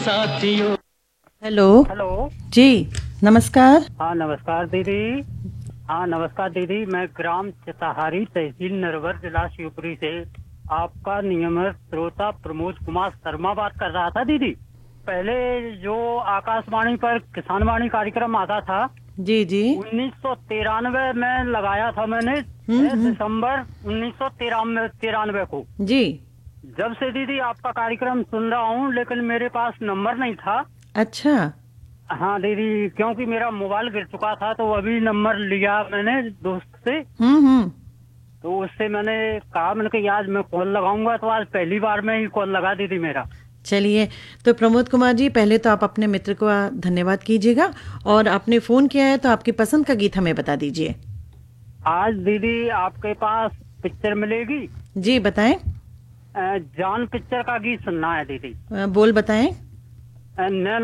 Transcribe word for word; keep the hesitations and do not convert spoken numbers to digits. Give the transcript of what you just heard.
साथियों। Hello. Hello. जी नमस्कार। हाँ नमस्कार दीदी। हाँ नमस्कार दीदी, मैं ग्राम चिताहारी तहसील नरवर जिला शिवपुरी से आपका नियमित श्रोता प्रमोद कुमार शर्मा बात कर रहा था दीदी। पहले जो आकाशवाणी पर किसान वाणी कार्यक्रम आता था, जी जी। उन्नीस सौ तिरानवे में लगाया था मैंने, हम्म, छह हम्म। दिसंबर उन्नीस सौ तिरानवे तिरानवे को। जी। जब से दीदी आपका कार्यक्रम सुन रहा हूँ, लेकिन मेरे पास नंबर नहीं था। अच्छा। हाँ दीदी, क्योंकि मेरा मोबाइल गिर चुका था, तो अभी नंबर लिया मैंने दोस्त से। हम्म हम्म। तो उससे मैंने कहा, मैंने कहा आज मैं कॉल लगाऊंगा, तो आज पहली बार में ही कॉल लगा दीदी मेरा। चलिए, तो प्रमोद कुमार जी, पहले तो आप अपने मित्र को धन्यवाद कीजिएगा, और आपने फोन किया है तो आपकी पसंद का गीत हमें बता दीजिए। आज दीदी आपके पास पिक्चर मिलेगी। जी बताएं। अ, जान पिक्चर का गीत सुनना है दीदी। अ, बोल बताएं। अ, नैन